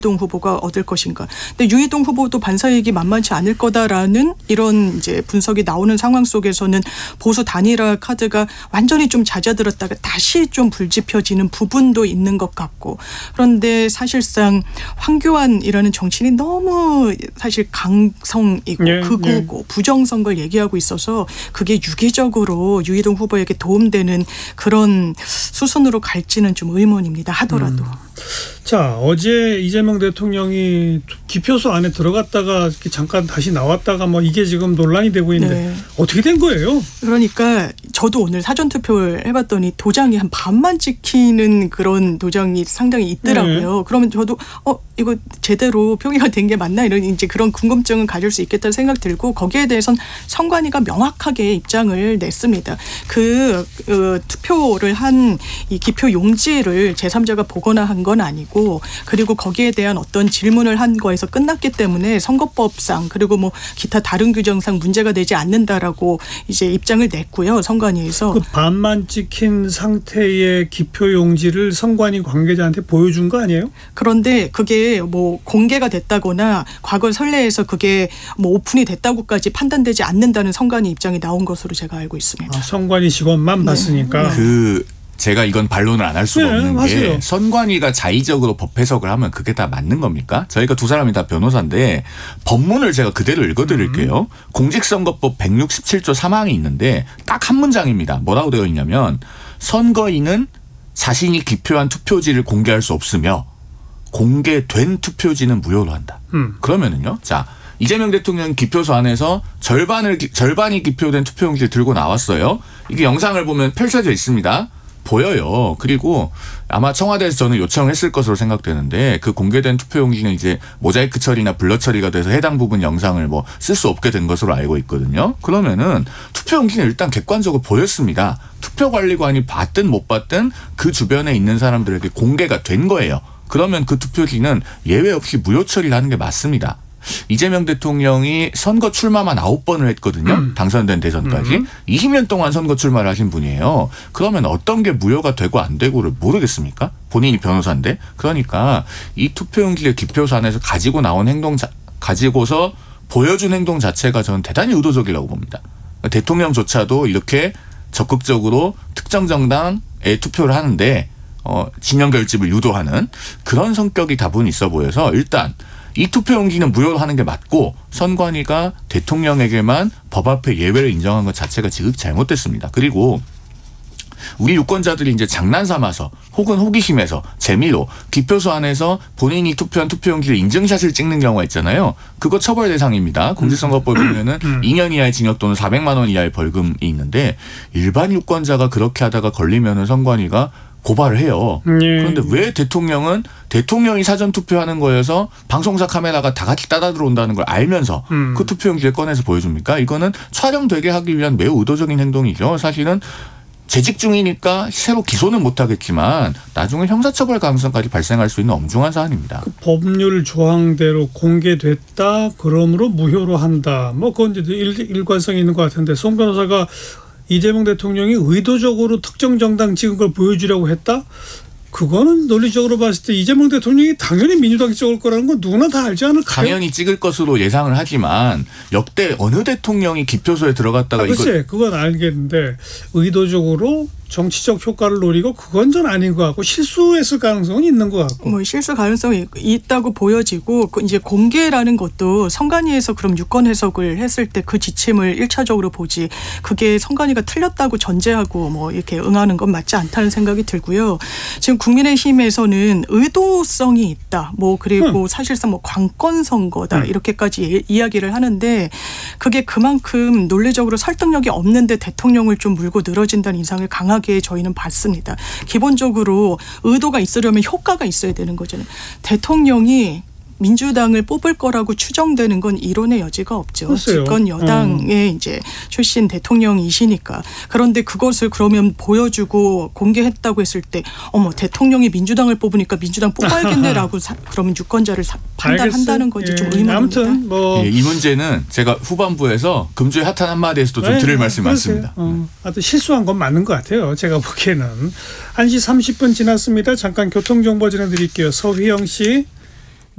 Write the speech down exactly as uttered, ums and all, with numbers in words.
유이동 후보가 얻을 것인가. 근데 유이동 후보도 반사이익이 만만치 않을 거다라는 이런 이제 분석이 나오는 상황 속에서는 보수 단일화 카드가 완전히 좀 잦아들었다가 다시 좀 불지펴지는 부분도 있는 것 같고, 그런데 사실상 황교안이라는 정치인이 너무 사실 강성이고 예, 극우고 예. 부정선거를 얘기하고 있어서 그게 유기적으로 유이동 후보에게 도움되는 그런 수순으로 갈지는 좀 의문입니다. 하더라도. 음. 자, 어제 이재명 대통령이 기표소 안에 들어갔다가 잠깐 다시 나왔다가 뭐 이게 지금 논란이 되고 있는데 네. 어떻게 된 거예요? 그러니까 저도 오늘 사전투표를 해봤더니 도장이 한 반만 찍히는 그런 도장이 상당히 있더라고요. 네. 그러면 저도 어 이거 제대로 표기가 된 게 맞나 이런 이제 그런 궁금증을 가질 수 있겠다는 생각 들고, 거기에 대해서는 선관위가 명확하게 입장을 냈습니다. 그 어, 투표를 한 이 기표 용지를 제삼자가 보거나 한 건 아니고, 그리고 거기에 대한 어떤 질문을 한 거에서 끝났기 때문에 선거법상 그리고 뭐 기타 다른 규정상 문제가 되지 않는다라고 이제 입장을 냈고요. 선관위에서. 그 반만 찍힌 상태의 기표 용지를 선관위 관계자한테 보여준 거 아니에요? 그런데 그게 뭐 공개가 됐다거나 과거 선례에서 그게 뭐 오픈이 됐다고까지 판단되지 않는다는 선관위 입장이 나온 것으로 제가 알고 있습니다. 아, 선관위 직원만 네. 봤으니까. 그 제가 이건 반론을 안 할 수가 네, 없는 맞아요. 게, 선관위가 자의적으로 법 해석을 하면 그게 다 맞는 겁니까? 저희가 두 사람이 다 변호사인데 법문을 제가 그대로 읽어드릴게요. 음. 공직선거법 백육십칠 조 삼 항이 있는데 딱 한 문장입니다. 뭐라고 되어 있냐면, 선거인은 자신이 기표한 투표지를 공개할 수 없으며 공개된 투표지는 무효로 한다. 음. 그러면은요. 자, 이재명 대통령 기표소 안에서 절반을 절반이 기표된 투표용지를 들고 나왔어요. 이게 영상을 보면 펼쳐져 있습니다. 보여요. 그리고 아마 청와대에서 저는 요청했을 것으로 생각되는데, 그 공개된 투표용지는 이제 모자이크 처리나 블러 처리가 돼서 해당 부분 영상을 뭐 쓸 수 없게 된 것으로 알고 있거든요. 그러면은 투표용지는 일단 객관적으로 보였습니다. 투표관리관이 봤든 못 봤든 그 주변에 있는 사람들에게 공개가 된 거예요. 그러면 그 투표지는 예외 없이 무효 처리를 하는 게 맞습니다. 이재명 대통령이 선거 출마만 아홉 번을 했거든요. 음. 당선된 대선까지. 음. 이십 년 동안 선거 출마를 하신 분이에요. 그러면 어떤 게 무효가 되고 안 되고를 모르겠습니까? 본인이 변호사인데. 그러니까 이 투표용지를 기표소 안에서 가지고 나온 행동, 자, 가지고서 보여준 행동 자체가 저는 대단히 의도적이라고 봅니다. 대통령조차도 이렇게 적극적으로 특정 정당에 투표를 하는데 어, 진영 결집을 유도하는 그런 성격이 다분히 있어 보여서, 일단 이 투표용지는 무효로 하는 게 맞고, 선관위가 대통령에게만 법 앞에 예외를 인정한 것 자체가 지극히 잘못됐습니다. 그리고 우리 유권자들이 이제 장난 삼아서 혹은 호기심에서 재미로 기표소 안에서 본인이 투표한 투표용지를 인증샷을 찍는 경우가 있잖아요. 그거 처벌 대상입니다. 공직선거법에 보면은 이 년 이하의 징역 또는 사백만 원 이하의 벌금이 있는데, 일반 유권자가 그렇게 하다가 걸리면은 선관위가 고발을 해요. 그런데 왜 대통령은 대통령이 사전 투표하는 거여서 방송사 카메라가 다 같이 따라 들어온다는 걸 알면서 음. 그 투표용지를 꺼내서 보여줍니까? 이거는 촬영되게 하기 위한 매우 의도적인 행동이죠. 사실은 재직 중이니까 새로 기소는 못하겠지만 나중에 형사처벌 가능성까지 발생할 수 있는 엄중한 사안입니다. 그 법률 조항대로 공개됐다, 그러므로 무효로 한다. 뭐 그건 이제 일, 일관성이 있는 것 같은데, 송 변호사가 이재명 대통령이 의도적으로 특정 정당 찍은 걸 보여주려고 했다? 그거는 논리적으로 봤을 때 이재명 대통령이 당연히 민주당이 찍을 거라는 건 누구나 다 알지 않을까요? 당연히 찍을 것으로 예상을 하지만 역대 어느 대통령이 기표소에 들어갔다가 아, 글쎄, 이거 그건 알겠는데 의도적으로 정치적 효과를 노리고 그건 전 아닌 것 같고, 실수했을 가능성은 있는 것 같고. 뭐 실수 가능성이 있다고 보여지고, 이제 공개라는 것도 선관위에서 그럼 유권 해석을 했을 때 그 지침을 일차적으로 보지, 그게 선관위가 틀렸다고 전제하고 뭐 이렇게 응하는 건 맞지 않다는 생각이 들고요. 지금 국민의힘에서는 의도성이 있다, 뭐 그리고 음. 사실상 뭐 관건 선거다 음. 이렇게까지 이야기를 하는데, 그게 그만큼 논리적으로 설득력이 없는데 대통령을 좀 물고 늘어진다는 인상을 강하게 저희는 봤습니다. 기본적으로 의도가 있으려면 효과가 있어야 되는 거잖아요. 대통령이 민주당을 뽑을 거라고 추정되는 건 이론의 여지가 없죠. 글쎄요. 집권 여당의 음. 이제 출신 대통령이시니까. 그런데 그것을 그러면 보여주고 공개했다고 했을 때, 어머 대통령이 민주당을 뽑으니까 민주당 뽑아야겠네라고 사, 그러면 유권자를 사, 판단한다는 건지 예. 좀 의문입니다. 아무튼 뭐 예, 이 문제는 제가 후반부에서 금주의 핫한 한마디에서도 좀 네, 들을 말씀이 많습니다. 어, 하여튼 실수한 건 맞는 것 같아요. 제가 보기에는. 한 시 삼십 분 지났습니다. 잠깐 교통정보 전해드릴게요. 서휘영 씨.